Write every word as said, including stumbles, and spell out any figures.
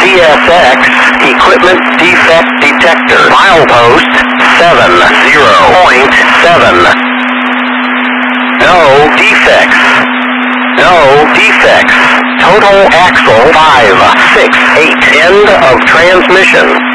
T S X, equipment defect detector. Milepost seven zero point seven. No defects. No defects. Total axle five six eight. End of transmission.